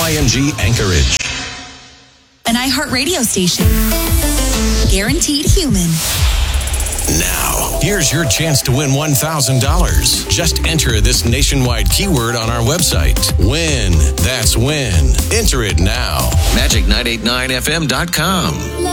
KYMG Anchorage. An iHeartRadio station. Guaranteed human. Now, here's your chance to win $1,000. Just enter this nationwide keyword on our website. Win. That's win. Enter it now. Magic989FM.com.